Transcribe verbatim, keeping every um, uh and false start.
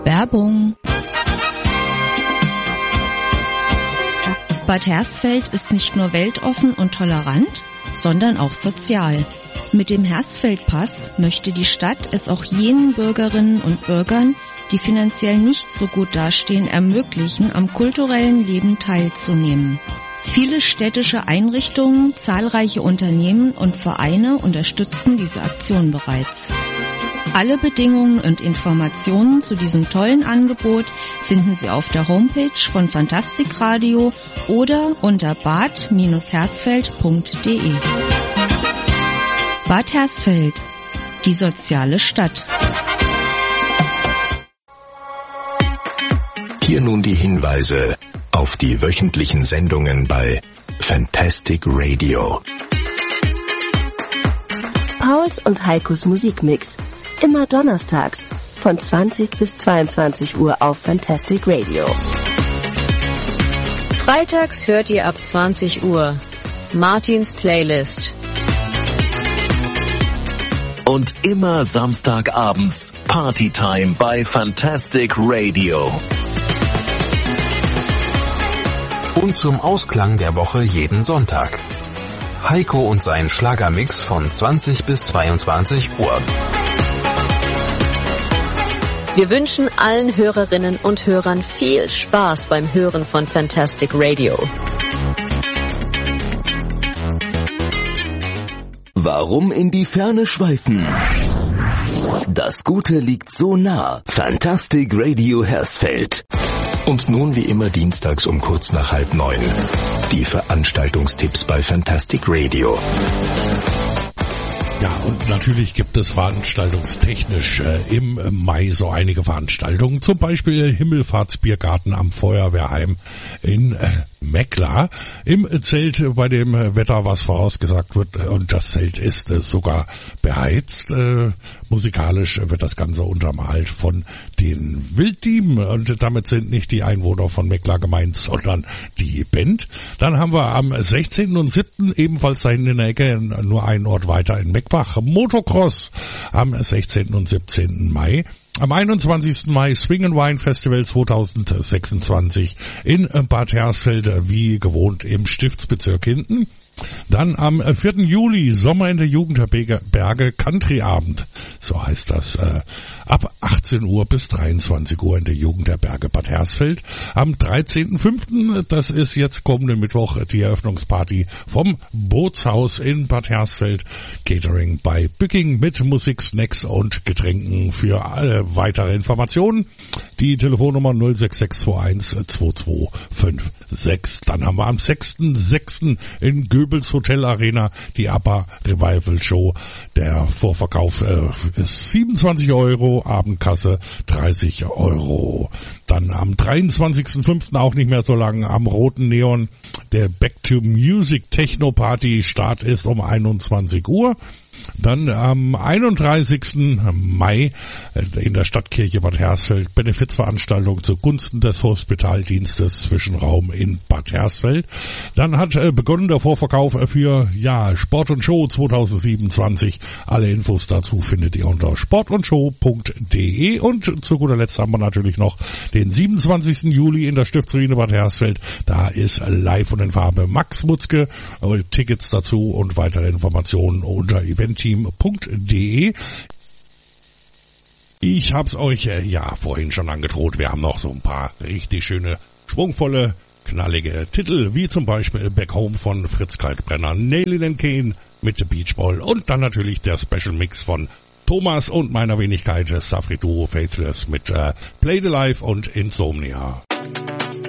Werbung. Bad Hersfeld ist nicht nur weltoffen und tolerant, sondern auch sozial. Mit dem Hersfeldpass möchte die Stadt es auch jenen Bürgerinnen und Bürgern, die finanziell nicht so gut dastehen, ermöglichen, am kulturellen Leben teilzunehmen. Viele städtische Einrichtungen, zahlreiche Unternehmen und Vereine unterstützen diese Aktion bereits. Alle Bedingungen und Informationen zu diesem tollen Angebot finden Sie auf der Homepage von Fantastic Radio oder unter bad hersfeld punkt de. Bad Hersfeld, die soziale Stadt. Hier nun die Hinweise auf die wöchentlichen Sendungen bei Fantastic Radio. Pauls und Heikos Musikmix. Immer donnerstags von zwanzig bis zweiundzwanzig Uhr auf Fantastic Radio. Freitags hört ihr ab zwanzig Uhr Martins Playlist. Und immer Samstagabends Partytime bei Fantastic Radio. Und zum Ausklang der Woche jeden Sonntag. Heiko und sein Schlagermix von zwanzig bis zweiundzwanzig Uhr. Wir wünschen allen Hörerinnen und Hörern viel Spaß beim Hören von Fantastic Radio. Warum in die Ferne schweifen? Das Gute liegt so nah. Fantastic Radio Hersfeld. Und nun wie immer dienstags um kurz nach halb neun. Die Veranstaltungstipps bei Fantastic Radio. Ja, und natürlich gibt es veranstaltungstechnisch äh, im Mai so einige Veranstaltungen. Zum Beispiel Himmelfahrtsbiergarten am Feuerwehrheim in äh, Meckler. Im Zelt bei dem Wetter, was vorausgesagt wird. Und das Zelt ist äh, sogar beheizt. Äh, musikalisch wird das Ganze untermalt von den Wilddieben. Und damit sind nicht die Einwohner von Meckler gemeint, sondern die Band. Dann haben wir am sechzehnten und siebten ebenfalls da hinten in der Ecke, nur einen Ort weiter in Meckbach, Motocross am sechzehnten und siebzehnten Mai. Am einundzwanzigsten Mai Swing and Wine Festival zweitausendsechsundzwanzig in Bad Hersfeld, wie gewohnt im Stiftsbezirk hinten. Dann am vierten Juli Sommer in der Jugendherberge Countryabend, so heißt das, äh, ab achtzehn Uhr bis dreiundzwanzig Uhr in der Jugendherberge Bad Hersfeld. Am dreizehnten fünften, das ist jetzt kommenden Mittwoch, die Eröffnungsparty vom Bootshaus in Bad Hersfeld. Catering bei Booking mit Musik, Snacks und Getränken. Für alle weitere Informationen die Telefonnummer null sechs sechs zwei eins zwei zwei fünf sechs. Dann haben wir am sechsten sechsten in Goebbels Hotel Arena die ABBA Revival Show. Der Vorverkauf äh, ist siebenundzwanzig Euro, Abendkasse dreißig Euro. Dann am dreiundzwanzigsten fünften auch nicht mehr so lang am Roten Neon der Back to Music Techno Party. Start ist um einundzwanzig Uhr. Dann am einunddreißigsten Mai in der Stadtkirche Bad Hersfeld Benefizveranstaltung zugunsten des Hospitaldienstes Zwischenraum in Bad Hersfeld. Dann hat begonnen der Vorverkauf für ja Sport und Show zweitausendsiebenundzwanzig. Alle Infos dazu findet ihr unter sport und show punkt de. Und zu guter Letzt haben wir natürlich noch den siebenundzwanzigsten Juli in der Stiftsruine Bad Hersfeld. Da ist live und in Farbe Max Mutzke. Tickets dazu und weitere Informationen unter eventteam punkt de. Ich hab's euch äh, ja vorhin schon angedroht. Wir haben noch so ein paar richtig schöne, schwungvolle, knallige Titel, wie zum Beispiel Back Home von Fritz Kalkbrenner, Nailin' and Kane mit The Beach Ball und dann natürlich der Special Mix von Thomas und meiner Wenigkeit Safri Duo Faithless mit äh, Play the Life und Insomnia.